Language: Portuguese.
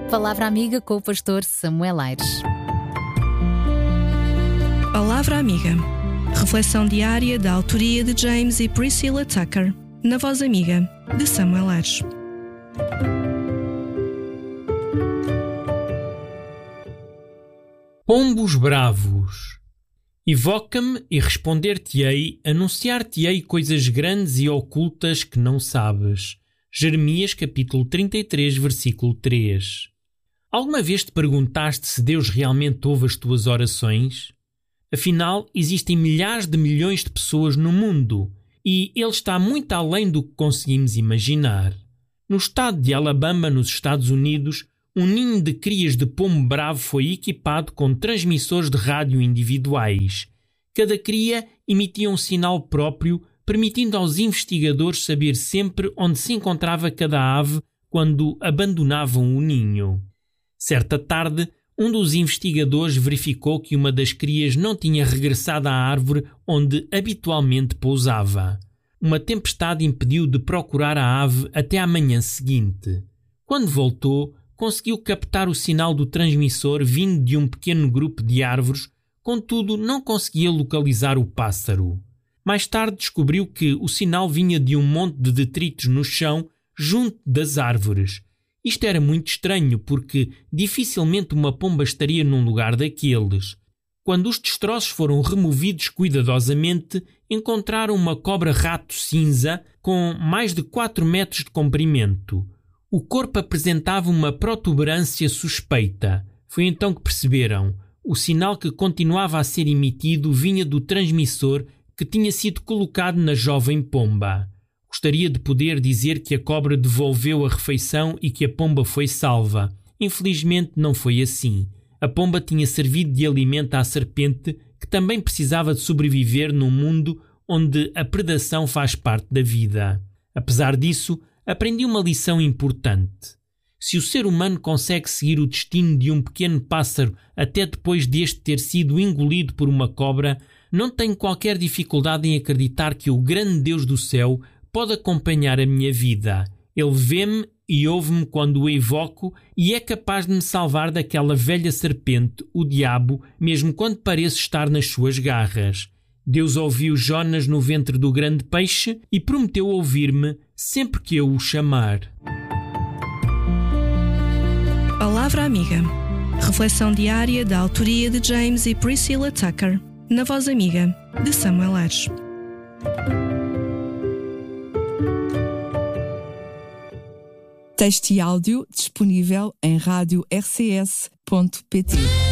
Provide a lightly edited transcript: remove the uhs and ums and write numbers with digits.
Palavra Amiga com o pastor Samuel Aires. Palavra Amiga. Reflexão diária da autoria de James e Priscilla Tucker, na voz amiga de Samuel Aires. Pombos bravos. Evoca-me e responder-te-ei, anunciar-te-ei coisas grandes e ocultas que não sabes. Jeremias capítulo 33, versículo 3. Alguma vez te perguntaste se Deus realmente ouve as tuas orações? Afinal, existem milhares de milhões de pessoas no mundo e Ele está muito além do que conseguimos imaginar. No estado de Alabama, nos Estados Unidos, um ninho de crias de pombo bravo foi equipado com transmissores de rádio individuais. Cada cria emitia um sinal próprio, permitindo aos investigadores saber sempre onde se encontrava cada ave quando abandonavam o ninho. Certa tarde, um dos investigadores verificou que uma das crias não tinha regressado à árvore onde habitualmente pousava. Uma tempestade impediu de procurar a ave até à manhã seguinte. Quando voltou, conseguiu captar o sinal do transmissor vindo de um pequeno grupo de árvores, contudo não conseguia localizar o pássaro. Mais tarde descobriu que o sinal vinha de um monte de detritos no chão junto das árvores. Isto era muito estranho porque dificilmente uma pomba estaria num lugar daqueles. Quando os destroços foram removidos cuidadosamente, encontraram uma cobra-rato cinza com mais de 4 metros de comprimento. O corpo apresentava uma protuberância suspeita. Foi então que perceberam. O sinal que continuava a ser emitido vinha do transmissor que tinha sido colocado na jovem pomba. Gostaria de poder dizer que a cobra devolveu a refeição e que a pomba foi salva. Infelizmente não foi assim. A pomba tinha servido de alimento à serpente, que também precisava de sobreviver num mundo onde a predação faz parte da vida. Apesar disso, aprendi uma lição importante. Se o ser humano consegue seguir o destino de um pequeno pássaro até depois deste ter sido engolido por uma cobra, não tenho qualquer dificuldade em acreditar que o grande Deus do céu pode acompanhar a minha vida. Ele vê-me e ouve-me quando o evoco e é capaz de me salvar daquela velha serpente, o diabo, mesmo quando pareço estar nas suas garras. Deus ouviu Jonas no ventre do grande peixe e prometeu ouvir-me sempre que eu o chamar. Palavra Amiga. Reflexão diária da autoria de James e Priscilla Tucker, na voz amiga de Samuel Aires. Texto e áudio disponível em radiorcs.pt.